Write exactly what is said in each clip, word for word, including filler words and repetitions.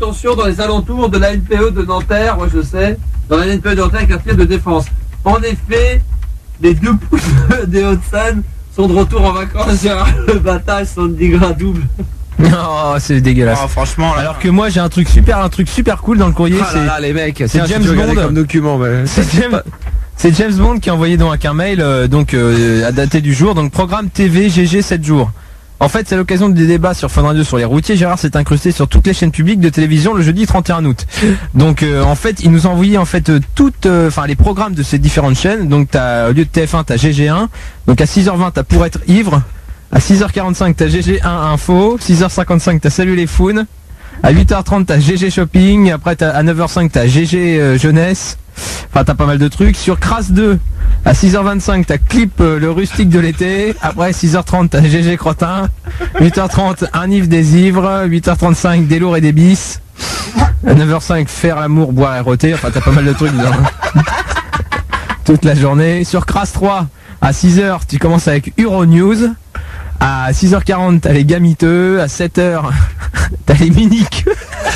attention dans les alentours de la N P E de Nanterre, moi je sais, dans la N P E de Nanterre, quartier de défense. En effet, les deux poules des Hauts-de-Seine sont de retour en vacances. Gérard Le Battage, soixante-dix gras double. Non, c'est dégueulasse. Oh, franchement, là. Alors que moi j'ai un truc super, un truc super cool dans le courrier. Ah c'est là là, les mecs, c'est James Bond comme document. Mais... C'est James, c'est James Bond qui a envoyé donc un mail, euh, donc euh, à dater du jour, donc programme T V G G sept jours. En fait, c'est à l'occasion des débats sur Fun Radio sur les routiers. Gérard s'est incrusté sur toutes les chaînes publiques de télévision le jeudi trente et un août. Donc, euh, en fait, il nous a envoyé en fait euh, toutes, enfin euh, les programmes de ces différentes chaînes. Donc, t'as au lieu de T F un, t'as G G un. Donc, à six heures vingt, t'as Pour être ivre. À six heures quarante-cinq, t'as G G un Info. six heures cinquante-cinq, t'as Salut les Founes. À huit heures trente, t'as G G Shopping. Après, t'as, à neuf heures cinq, t'as G G euh, Jeunesse. Enfin, t'as pas mal de trucs. Sur Crasse deux, à six heures vingt-cinq, t'as Clip euh, le rustique de l'été. Après, six heures trente, t'as G G Crottin. huit heures trente, Un Yves des ivres. huit heures trente-cinq, Des lourds et des bis. À neuf heures cinq, Faire l'amour, boire et rôter. Enfin, t'as pas mal de trucs dedans. Toute la journée. Sur Crasse trois, à six heures, tu commences avec Euronews. À six heures quarante, t'as les gamiteux. À sept heures, t'as les mini-queues.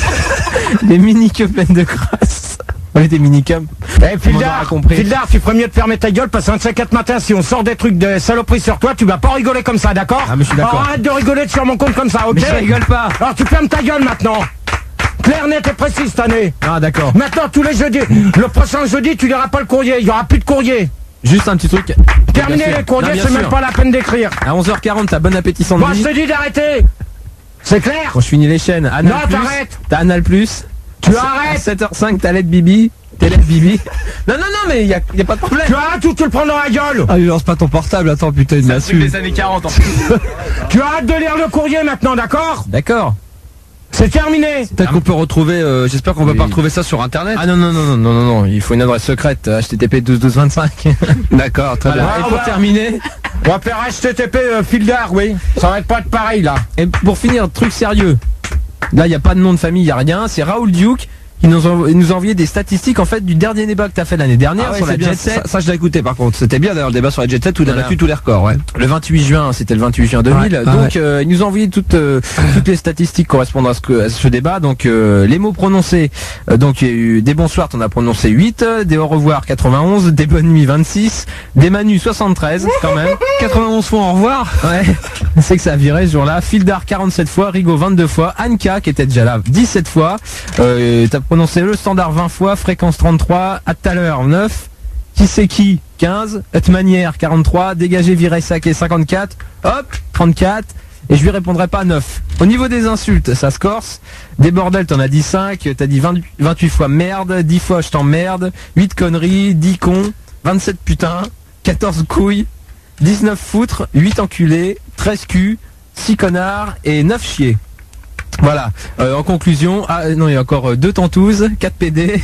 Les mini-queues pleines de crasse. Oui, des minicums. Eh, Fildar, Fildar, tu ferais mieux de fermer ta gueule parce qu'un de ces quatre matins, si on sort des trucs de saloperie sur toi, tu vas pas rigoler comme ça, d'accord? Ah, mais je suis d'accord. Alors, arrête de rigoler sur mon compte comme ça, ok? Mais je rigole pas. Alors tu fermes ta gueule maintenant. Clair, net et précis cette année. Ah, d'accord. Maintenant, tous les jeudis, le prochain jeudi, tu liras pas le courrier, il y aura plus de courrier. Juste un petit truc. Terminé les courriers, c'est même pas la peine d'écrire. À onze heures quarante, t'as Bon Appétit Sandy. Moi, je te dis d'arrêter. C'est clair? Quand je finis les chaînes, Anal Non, Plus, t'arrêtes. t'as Anal Plus. Tu À arrêtes. sept heures cinq, t'as Let Bibi. T'es Let Bibi. Non, non, non, mais y a, y a pas de problème. Tu arrêtes ou tu le prends dans la gueule? Ah, il lance pas ton portable, attends, putain, il l'a su. des années quarante en plus. Tu arrêtes de lire le courrier maintenant, d'accord? D'accord. C'est terminé. Peut-être qu'on peut retrouver, euh, j'espère qu'on Oui. peut pas retrouver ça sur internet. Ah non, non, non, non, non, non, non, il faut une adresse secrète, H T T P douze douze vingt-cinq. D'accord, très Voilà. Ah, Et pour bah. terminer, On va faire H T T P euh, Fildar, oui. Ça va être pas de pareil là. et pour finir, truc sérieux. Là, y a pas de nom de famille, y a rien. C'est Raoul Duke qui nous, envo- il nous a envoyé des statistiques en fait du dernier débat que t'as fait l'année dernière Ah ouais, sur la c'est bien, Jet Set. ça, ça je l'ai écouté par contre, c'était bien d'ailleurs le débat sur la Jet Set où il a Voilà. battu tous les records, ouais. Le vingt-huit juin, c'était le vingt-huit juin deux mille. Ouais, ah donc, euh, il nous a envoyé toutes, euh, toutes les statistiques correspondant à ce, que, à ce débat. Donc, euh, les mots prononcés. Euh, donc, il y a eu des bonsoirs, t'en as prononcé huit, des au revoir quatre-vingt-onze, des bonnes nuits vingt-six, des manus soixante-treize, quand même. quatre-vingt-onze fois au revoir. Ouais, c'est que ça a viré ce jour-là. Fildar quarante-sept fois, Rigaud vingt-deux fois, Anka qui était déjà là dix-sept fois. Euh, t'as prononcé le standard vingt fois, fréquence trente-trois, à tout à l'heure neuf, qui c'est qui quinze, Hut Manière quarante-trois, dégagé viré saqué cinquante-quatre, hop, trente-quatre, et je lui répondrai pas neuf. Au niveau des insultes, ça se corse. Des bordels, t'en as dit cinq, t'as dit vingt, vingt-huit fois merde, dix fois je t'emmerde, huit conneries, dix cons, vingt-sept putains, quatorze couilles, dix-neuf foutres, huit enculés, treize culs, six connards et neuf chiés. Voilà. Euh, en conclusion, ah non, il y a encore euh, deux tantouses, quatre P D,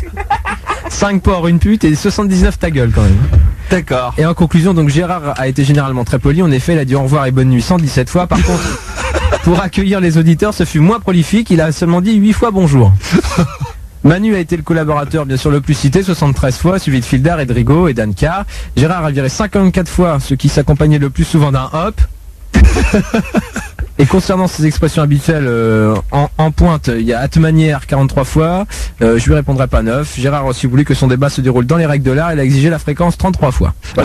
cinq porcs, une pute et soixante-dix-neuf ta gueule quand même. D'accord. Et en conclusion, donc Gérard a été généralement très poli. En effet, il a dit au revoir et bonne nuit cent dix-sept fois. Par contre, pour accueillir les auditeurs, ce fut moins prolifique. Il a seulement dit huit fois bonjour. Manu a été le collaborateur bien sûr le plus cité, soixante-treize fois, suivi de Fildar et de Rigaud et d'Anka. Gérard a viré cinquante-quatre fois, ce qui s'accompagnait le plus souvent d'un hop. Et concernant ses expressions habituelles euh, en, en pointe, il y a hâte manière quarante-trois fois, euh, je lui répondrai pas neuf. Gérard a aussi voulu que son débat se déroule dans les règles de l'art, il a exigé la fréquence trente-trois fois. Voilà.